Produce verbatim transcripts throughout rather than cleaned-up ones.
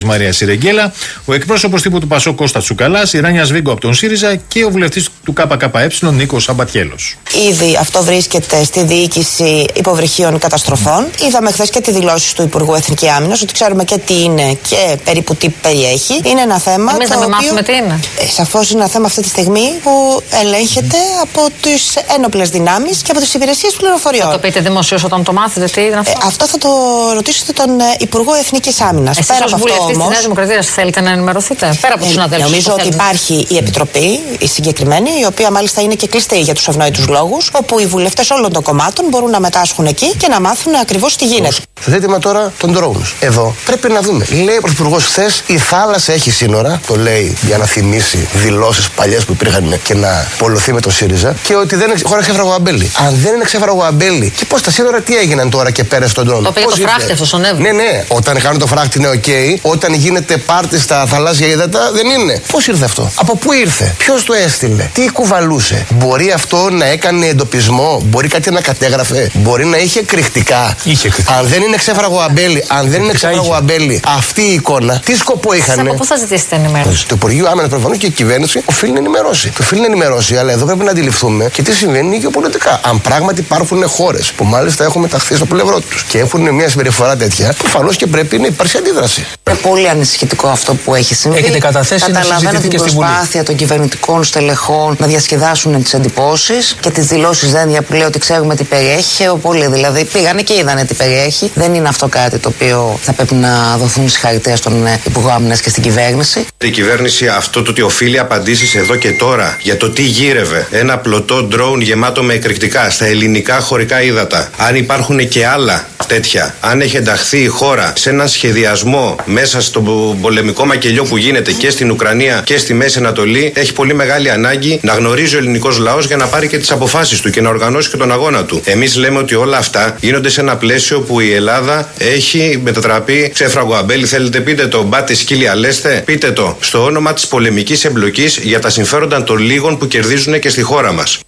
Μαρία Σιρεγγέλα, ο εκπρόσωπος τύπου του Πασόκ Κώστα Τσουκαλάς, η Ράνια Σβίγκο από τον ΣΥΡΙΖΑ και ο βουλευτής του ΚΚΕ Νίκος Σαμπατιέλος. Ήδη αυτό βρίσκεται στη διοίκηση υποβρυχίων καταστροφών. Είδαμε χθες και τη δηλώση του Υπουργού Εθνική Άμυνας, ότι ξέρουμε και τι είναι και περίπου τι περιέχει. Είναι ένα θέμα. Εμείς δεν μάθουμε τι είναι. Ε, σαφώς είναι ένα θέμα αυτή τη στιγμή που ελέγχεται από τις ένοπλες δυνάμεις και από τις υπηρεσίες πληροφοριών. Θα το πείτε δημοσίως όταν το μάθετε, τι είναι αυτό. Ε, αυτό θα το ρωτήσετε τον ε, Υπουργό Εθνικής Άμυνας. Εσείς πέρα ως από αυτό βουλευτής όμως. της Νέας Δημοκρατίας θέλετε να ενημερωθείτε, πέρα από τους συναδέλφους. Νομίζω ότι υπάρχει η Επιτροπή, η συγκεκριμένη, η οποία μάλιστα είναι και κλειστή για τους ευνόητους λόγους, όπου οι βουλευτές όλων των κομμάτων μπορούν να μετάσχουν εκεί και να μάθουν ακριβώς τι γίνεται. Στο ζήτημα τώρα των drones. Εδώ πρέπει να δούμε. Λέει ο Πρωθυπουργός χθες, η θάλασσα έχει σύνορα. Το λέει για να θυμίσει δηλώσεις παλιές που υπήρχαν και να πολλωθεί με το ΣΥΡΙΖΑ. Και ότι δεν είναι χώρα ξέφραγο αμπέλι. Αν δεν είναι ξέφραγο αμπέλι, και πώς τα σύνορα τι έγιναν τώρα και πέρασε τον drone. Το πήγε το φράχτη αυτό στον Εύρο. Ναι, ναι. Όταν κάνουν το φράχτη είναι οκ. Okay. Όταν γίνεται πάρτι στα θαλάσσια ύδατα δεν είναι. Πώς ήρθε αυτό. Από πού ήρθε. Ποιος το έστειλε. Τι κουβαλούσε. Μπορεί αυτό να έκανε εντοπισμό. Μπορεί κάτι να κατέγραφε. Μπορεί να είχε κρυκτικά. Είχε κρυκτικά. Αν δεν είναι ξέφραγο αμπέλι, αν δεν είναι ξέφραγο αμπέλι, αυτή η εικόνα, τι σκοπό είχαν. Από πού θα ζητήσετε ενημέρωση. Το Υπουργείο Άμυνας προφανώς και η κυβέρνηση οφείλει να ενημερώσει. Το οφείλει να ενημερώσει, αλλά εδώ πρέπει να αντιληφθούμε και τι συμβαίνει γεωπολιτικά. Αν πράγματι υπάρχουν χώρες που μάλιστα έχουν μεταχθεί στο πλευρό τους και έχουν μια συμπεριφορά τέτοια, προφανώς και πρέπει να υπάρξει αντίδραση. Είναι πολύ ανησυχητικό αυτό που έχει συμβεί. Έχετε καταθέσει να συζητηθεί και στη Βουλή. Προσπάθεια των κυβερνητικών στελεχών να διασκεδάσουν τις εντυπώσεις και τις δηλώσεις δένδια που λέει ότι ξέρουμε τι περιέχει. Πολύ δηλαδή πήγανε και είδανε τι περιέχει. Δεν είναι αυτό κάτι το οποίο θα πρέπει να δοθούν συγχαρητήρια στον Υπουργό Άμυνας και στην κυβέρνηση. Η κυβέρνηση αυτό το ότι οφείλει απαντήσεις εδώ και τώρα για το τι γύρευε ένα πλωτό ντρόουν γεμάτο με εκρηκτικά στα ελληνικά χωρικά ύδατα. Αν υπάρχουν και άλλα τέτοια, αν έχει ενταχθεί η χώρα σε έναν σχεδιασμό μέσα στον πολεμικό μακελιό που γίνεται και στην Ουκρανία και στη Μέση Ανατολή, έχει πολύ μεγάλη ανάγκη να γνωρίζει ο ελληνικός λαός για να πάρει και τις αποφάσεις του και να οργανώσει και τον αγώνα του. Εμείς λέμε ότι όλα αυτά γίνονται σε ένα πλαίσιο που η Ελλάδα έχει μετατραπεί ξέφραγο αμπέλι. Θέλετε πείτε το, μπάτε σκύλια λέστε, πείτε το, στο όνομα της πολεμικής εμπλοκής για τα συμφέροντα των λίγων που κερδίζουν και στη χώρα μας.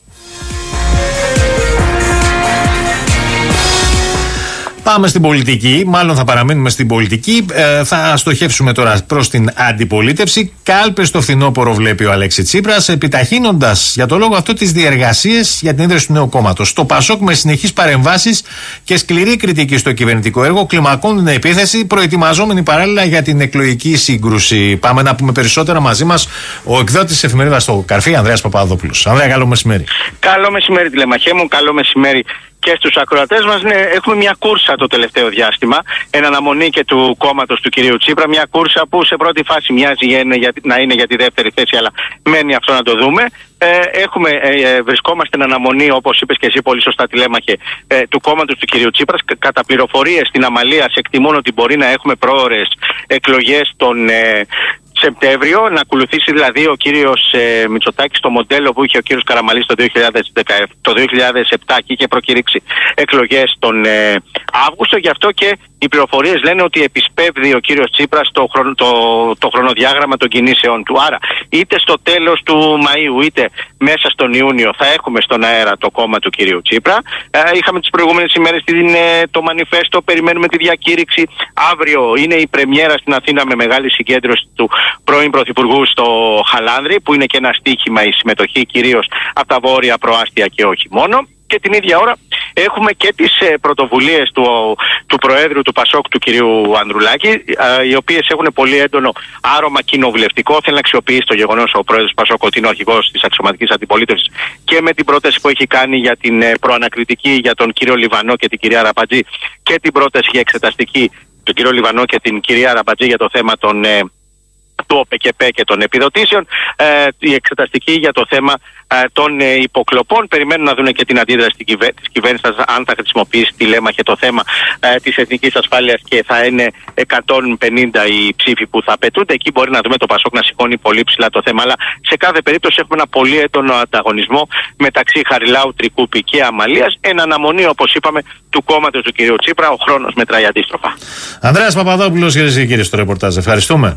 Πάμε στην πολιτική, μάλλον θα παραμείνουμε στην πολιτική. Ε, θα στοχεύσουμε τώρα προς την αντιπολίτευση. Κάλπες στο φθινόπωρο βλέπει ο Αλέξη Τσίπρας, επιταχύνοντας για το λόγο αυτό τις διεργασίες για την ίδρυση του νέου κόμματος. Στο Πασόκ, με συνεχείς παρεμβάσεις και σκληρή κριτική στο κυβερνητικό έργο, κλιμακώνουν την επίθεση, προετοιμαζόμενοι παράλληλα για την εκλογική σύγκρουση. Πάμε να πούμε περισσότερα. Μαζί μας ο εκδότης της εφημερίδας στο Καρφί, Ανδρέας Παπαδόπουλος. Ανδρέα, καλό μεσημέρι. Καλό μεσημέρι, τηλεμαχέ μου, καλό μεσημέρι και στους ακροατές μας. Ναι, έχουμε μια κούρσα το τελευταίο διάστημα, εν αναμονή και του κόμματος του κυρίου Τσίπρα. Μια κούρσα που σε πρώτη φάση μοιάζει να είναι για τη δεύτερη θέση, αλλά μένει αυτό να το δούμε. Ε, έχουμε, ε, βρισκόμαστε εν αναμονή, όπως είπες και εσύ πολύ σωστά, τηλέμαχε, ε, του κόμματος του κυρίου Τσίπρας. Κατά πληροφορίες στην Αμαλία εκτιμούν ότι μπορεί να έχουμε πρόωρες εκλογές τον ε, Σεπτέμβριο, να ακολουθήσει δηλαδή ο κύριος ε, Μητσοτάκης το μοντέλο που είχε ο κύριος Καραμανλής το δύο χιλιάδες δεκαεπτά, το δύο χιλιάδες επτά και είχε προκηρύξει εκλογές τον ε, Αύγουστο. Γι' αυτό και οι πληροφορίες λένε ότι επισπεύδει ο κύριος Τσίπρας το, χρονο, το, το χρονοδιάγραμμα των κινήσεων του. Άρα είτε στο τέλος του Μαΐου είτε μέσα στον Ιούνιο θα έχουμε στον αέρα το κόμμα του κυρίου Τσίπρα. Ε, είχαμε τις προηγούμενες ημέρες την, ε, το μανιφέστο, περιμένουμε τη διακήρυξη. Αύριο είναι η πρεμιέρα στην Αθήνα με μεγάλη συγκέντρωση του πρώην Πρωθυπουργού στο Χαλάνδρι, που είναι και ένα στοίχημα η συμμετοχή κυρίως από τα βόρεια προάστια και όχι μόνο. Και την ίδια ώρα έχουμε και τις ε, πρωτοβουλίες του, του Προέδρου του Πασόκ, του κυρίου Ανδρουλάκη, ε, οι οποίες έχουν πολύ έντονο άρωμα κοινοβουλευτικό. Θέλει να αξιοποιήσει το γεγονός ο Πρόεδρος του Πασόκ ότι είναι ο αρχηγός της αξιωματικής αντιπολίτευσης και με την πρόταση που έχει κάνει για την ε, προανακριτική για τον κύριο Λιβανό και την κυρία Ραμπατζή και την πρόταση για εξεταστική τον κύριο Λιβανό και την κυρία Ραμπατζή για το θέμα των ε, του ΟΠΕΚΕΠΕ και των επιδοτήσεων, ε, η εξεταστική για το θέμα ε, των ε, υποκλοπών. Περιμένουν να δουν και την αντίδραση της κυβέρνησης αν θα χρησιμοποιήσει τηλέμαχε το θέμα ε, της εθνικής ασφάλειας και θα είναι εκατόν πενήντα οι ψήφοι που θα απαιτούνται. Εκεί μπορεί να δούμε το Πασόκ να σηκώνει πολύ ψηλά το θέμα, αλλά σε κάθε περίπτωση έχουμε ένα πολύ έντονο ανταγωνισμό μεταξύ Χαριλάου, Τρικούπη και Αμαλίας, εν αναμονή, όπως είπαμε, του κόμματος του κ. Τσίπρα. Ο χρόνος μετράει αντίστροφα. Ανδρέας Παπαδόπουλος, κυρίες και κύριοι, στο ρεπορτάζ. Ευχαριστούμε.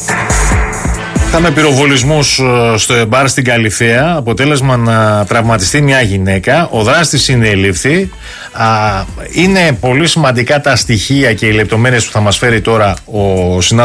Είχαμε πυροβολισμούς στο μπαρ στην Καλιθέα. Αποτέλεσμα να τραυματιστεί μια γυναίκα. Ο δράστης συνελήφθη. Είναι πολύ σημαντικά τα στοιχεία και οι λεπτομέρειες που θα μας φέρει τώρα ο συνάδελφος